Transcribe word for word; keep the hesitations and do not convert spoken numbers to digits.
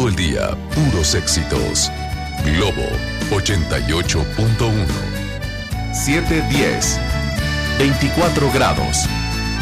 Todo el día, puros éxitos. Globo ochenta y ocho punto uno. siete diez. veinticuatro grados.